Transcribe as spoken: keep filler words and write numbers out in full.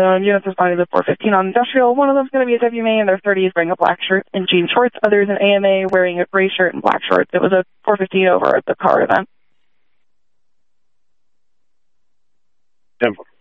The units responding to the four fifteen on industrial. One of them's going to be a W M A in their thirties wearing a black shirt and jean shorts. Others an A M A wearing a gray shirt and black shorts. It was a four fifteen over at the car event. ten four.